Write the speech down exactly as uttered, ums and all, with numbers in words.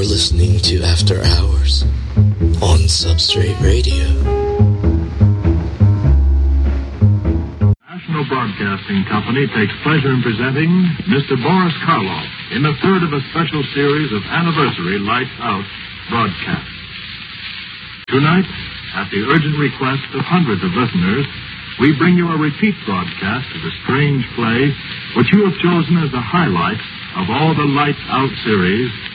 You're listening to After Hours on Substrate Radio. National Broadcasting Company takes pleasure in presenting Mister Boris Karloff in the third of a special series of anniversary Lights Out broadcasts. Tonight, at the urgent request of hundreds of listeners, we bring you a repeat broadcast of a strange play which you have chosen as the highlight of all the Lights Out series